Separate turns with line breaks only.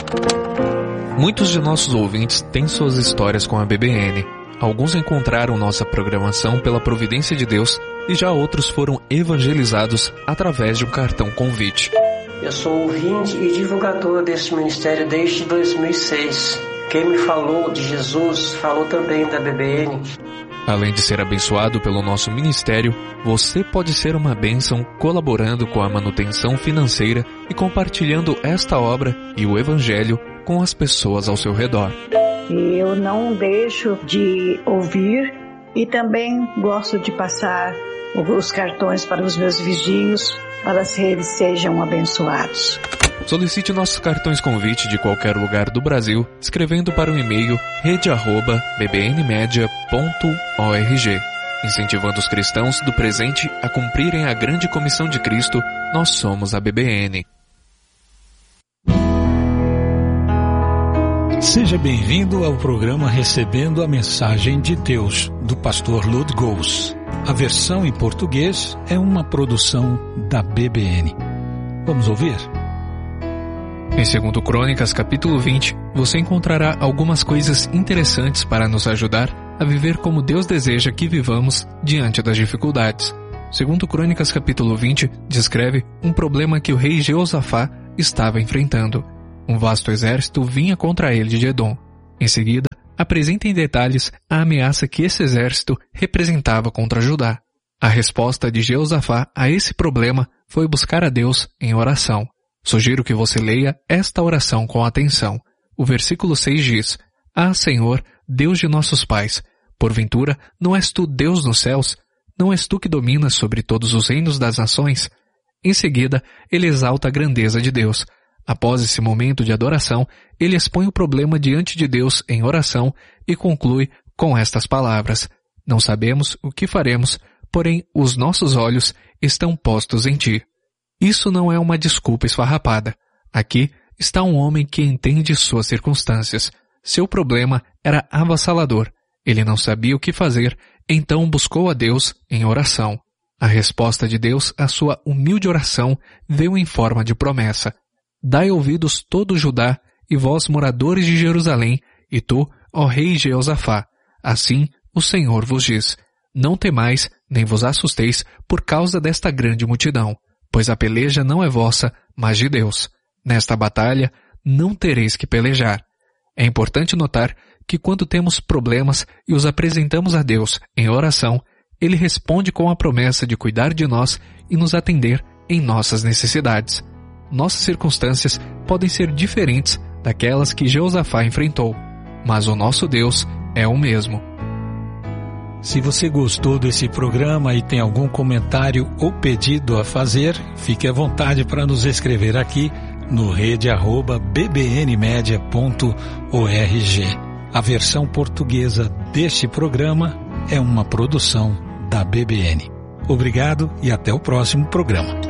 Muitos de nossos ouvintes têm suas histórias com a BBN. Alguns encontraram nossa programação pela providência de Deus e já outros foram evangelizados através de um cartão convite.
Eu sou ouvinte e divulgador deste ministério desde 2006. Quem me falou de Jesus falou também da BBN.
Além de ser abençoado pelo nosso ministério, você pode ser uma bênção colaborando com a manutenção financeira e compartilhando esta obra e o Evangelho com as pessoas ao seu redor.
Eu não deixo de ouvir e também gosto de passar os cartões para os meus vizinhos para que eles sejam abençoados.
Solicite nossos cartões convite de qualquer lugar do Brasil, escrevendo para o e-mail rede@bbnmedia.org. Incentivando os cristãos do presente a cumprirem a grande comissão de Cristo, nós somos a BBN.
Seja bem-vindo ao programa Recebendo a Mensagem de Deus, do pastor Lud Gous. A versão em português é uma produção da BBN. Vamos ouvir?
Em 2 Crônicas, capítulo 20, você encontrará algumas coisas interessantes para nos ajudar a viver como Deus deseja que vivamos diante das dificuldades. 2 Crônicas, capítulo 20, descreve um problema que o rei Jeosafá estava enfrentando. Um vasto exército vinha contra ele de Edom. Em seguida, apresenta em detalhes a ameaça que esse exército representava contra Judá. A resposta de Jeosafá a esse problema foi buscar a Deus em oração. Sugiro que você leia esta oração com atenção. O versículo 6 diz: Ah, Senhor, Deus de nossos pais, porventura não és tu Deus nos céus? Não és tu que dominas sobre todos os reinos das nações? Em seguida, ele exalta a grandeza de Deus. Após esse momento de adoração, ele expõe o problema diante de Deus em oração e conclui com estas palavras: Não sabemos o que faremos, porém os nossos olhos estão postos em ti. Isso não é uma desculpa esfarrapada. Aqui está um homem que entende suas circunstâncias. Seu problema era avassalador. Ele não sabia o que fazer, então buscou a Deus em oração. A resposta de Deus à sua humilde oração veio em forma de promessa. Dai ouvidos todo Judá, e vós moradores de Jerusalém, e tu, ó rei Jeosafá. Assim o Senhor vos diz: Não temais, nem vos assusteis por causa desta grande multidão, pois a peleja não é vossa, mas de Deus. Nesta batalha não tereis que pelejar. É importante notar que quando temos problemas e os apresentamos a Deus em oração, Ele responde com a promessa de cuidar de nós e nos atender em nossas necessidades. Nossas circunstâncias podem ser diferentes daquelas que Jeosafá enfrentou, mas o nosso Deus é o mesmo.
Se você gostou desse programa e tem algum comentário ou pedido a fazer, fique à vontade para nos escrever aqui no rede@bbnmedia.org. A versão portuguesa deste programa é uma produção da BBN. Obrigado e até o próximo programa.